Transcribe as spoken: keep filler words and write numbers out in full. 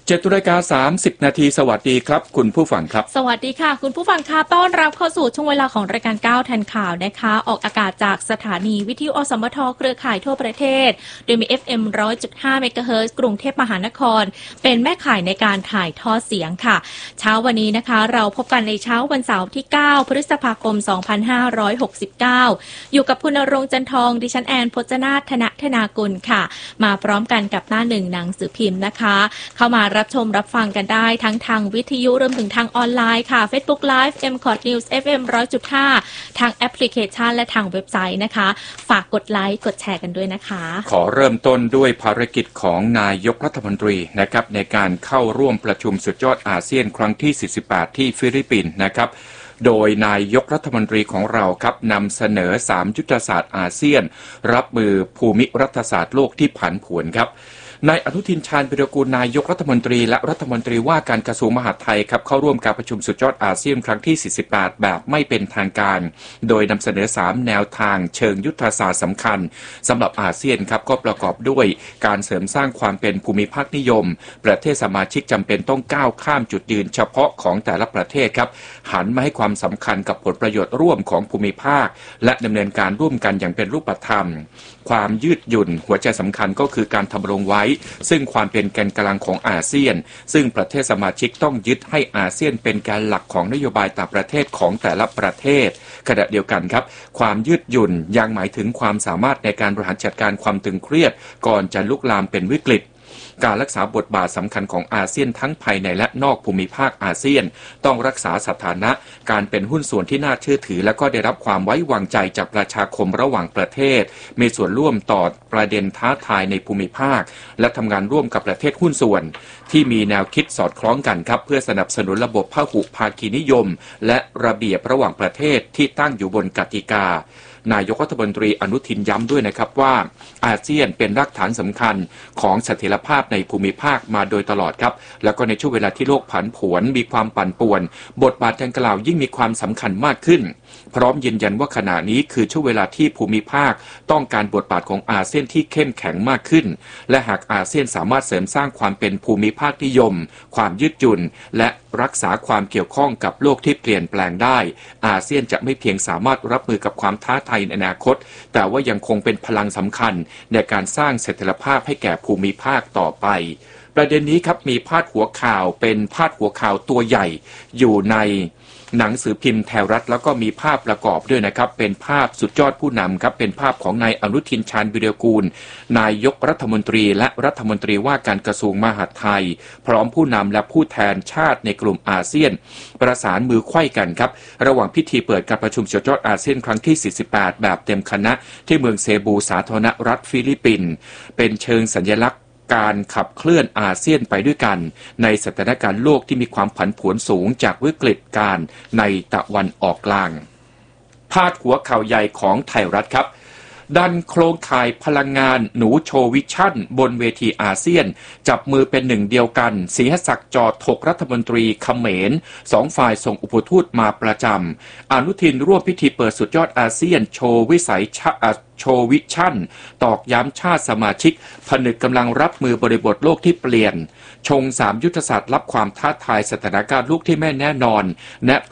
เจ็ดนาฬิกาสามสิบนาทีสวัสดีครับคุณผู้ฟังครับสวัสดีค่ะคุณผู้ฟังค่ะต้อนรับเข้าสู่ช่วงเวลาของรายการก้าวทันข่าวนะคะออกอากาศจากสถานีวิทยุอสมทเครือข่ายทั่วประเทศโดยมี เอฟ เอ็ม หนึ่งร้อยจุดห้า เมกะเฮิรตซ์กรุงเทพมหานครเป็นแม่ข่ายในการถ่ายทอดเสียงค่ะเช้าวันนี้นะคะเราพบกันในเช้าวันเสาร์ที่เก้าพฤษภาคมสองพันห้าร้อยหกสิบเก้าอยู่กับคุณณรงค์จันทองดิฉันแอนพจนาถธนธนากุลค่ะมาพร้อมกันกับหน้าหนึ่งหนังสือพิมพ์นะคะเข้ามารับชมรับฟังกันได้ทั้งทางวิทยุรวมถึงทางออนไลน์ค่ะ Facebook Live เอ็ม คอท News เอฟ เอ็ม หนึ่งร้อยจุดห้า ทางแอปพลิเคชันและทางเว็บไซต์นะคะฝากกดไลค์กดแชร์กันด้วยนะคะขอเริ่มต้นด้วยภารกิจของนายกรัฐมนตรีนะครับในการเข้าร่วมประชุมสุดยอดอาเซียนครั้งที่สี่สิบแปดที่ฟิลิปปินส์นะครับโดยนายกรัฐมนตรีของเราครับนำเสนอสามยุทธศาสตร์อาเซียนรับมือภูมิรัฐศาสตร์โลกที่ผันผวนครับนายอนุทินชาญวิรากูลนายกรัฐมนตรีและรัฐมนตรีว่าการกระทรวงมหาดไทยครับเข้าร่วมการประชุมสุดยอดอาเซียนครั้งที่สี่สิบแปดแบบไม่เป็นทางการโดยนำเสนอสามแนวทางเชิงยุทธศาสตร์สำคัญสำหรับอาเซียนครับก็ประกอบด้วยการเสริมสร้างความเป็นภูมิภาคนิยมประเทศสมาชิกจำเป็นต้องก้าวข้ามจุดยืนเฉพาะของแต่ละประเทศครับหันมาให้ความสำคัญกับผลประโยชน์ร่วมของภูมิภาคและดำเนินการร่วมกันอย่างเป็นรูปธรรมความยืดหยุ่นหัวใจสำคัญก็คือการทำรงไว้ซึ่งความเป็นแกนกลางของอาเซียนซึ่งประเทศสมาชิกต้องยึดให้อาเซียนเป็นแกนหลักของนโยบายต่างประเทศของแต่ละประเทศขณะเดียวกันครับความยืดหยุ่นยังหมายถึงความสามารถในการบริหารจัดการความตึงเครียดก่อนจะลุกลามเป็นวิกฤตการรักษาบทบาทสำคัญของอาเซียนทั้งภายในและนอกภูมิภาคอาเซียนต้องรักษาสถานะการเป็นหุ้นส่วนที่น่าเชื่อถือและก็ได้รับความไว้วางใจจากประชาคมระหว่างประเทศมีส่วนร่วมต่อประเด็นท้าทายในภูมิภาคและทำงานร่วมกับประเทศหุ้นส่วนที่มีแนวคิดสอดคล้องกันครับเพื่อสนับสนุนระบบพหุภาคีนิยมและระเบียบระหว่างประเทศที่ตั้งอยู่บนกติกานายกรัฐมนตรีอนุทินย้ำด้วยนะครับว่าอาเซียนเป็นรากฐานสำคัญของเสถียรภาพในภูมิภาคมาโดยตลอดครับแล้วก็ในช่วงเวลาที่โลกผันผวนมีความปั่นป่วนบทบาทดังกล่าวยิ่งมีความสำคัญมากขึ้นพร้อมยืนยันว่าขณะนี้คือช่วงเวลาที่ภูมิภาคต้องการบทบาทของอาเซียนที่เข้มแข็งมากขึ้นและหากอาเซียนสามารถเสริมสร้างความเป็นภูมิภาคนิยมความยืดหยุ่นและรักษาความเกี่ยวข้องกับโลกที่เปลี่ยนแปลงได้อาเซียนจะไม่เพียงสามารถรับมือกับความท้าทายในอนาคตแต่ว่ายังคงเป็นพลังสำคัญในการสร้างเสถียรภาพให้แก่ภูมิภาคต่อไปประเด็นนี้ครับมีพาดหัวข่าวเป็นพาดหัวข่าวตัวใหญ่อยู่ในหนังสือพิมพ์ไทยรัฐแล้วก็มีภาพประกอบด้วยนะครับเป็นภาพสุดยอดผู้นำครับเป็นภาพของนายอนุทินชาญวิรากูลนายกรัฐมนตรีและรัฐมนตรีว่าการกระทรวงมหาดไทยพร้อมผู้นำและผู้แทนชาติในกลุ่มอาเซียนประสานมือไขว้กันครับระหว่างพิธีเปิดการประชุมสุดยอดอาเซียนครั้งที่สี่สิบแปดแบบเต็มคณะที่เมืองเซบูสาธารณรัฐฟิลิปปินส์เป็นเชิงสัญลักษณ์การขับเคลื่อนอาเซียนไปด้วยกันในสถานการณ์โลกที่มีความผันผวนสูงจากวิกฤตการณ์ในตะวันออกกลางพาดหัวข่าวใหญ่ของไทยรัฐครับดันโครงข่ายพลังงานหนูโชว์วิชั่นบนเวทีอาเซียนจับมือเป็นหนึ่งเดียวกันศรีหศักดิ์จอดถกรัฐมนตรีเขมรสองฝ่ายส่งอุปทูตมาประจำอนุทินร่วมพิธีเปิดสุดยอดอาเซียนโชว์วิสัยชาโชว์วิชั่นตอกย้ำชาติสมาชิกผนึกกำลังรับมือบริบทโลกที่เปลี่ยนชงสามยุทธศาสตร์รับความท้าทายสถานการณ์โลกที่ไม่แน่นอนและ